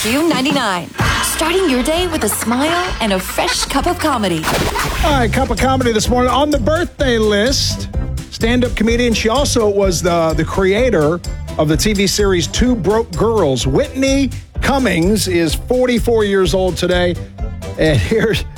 Q99. Starting your day with a smile and a fresh cup of comedy. All right, cup of comedy this morning. On the birthday list, stand-up comedian. She also was the creator of the TV series Two Broke Girls. Whitney Cummings is 44 years old today. And here's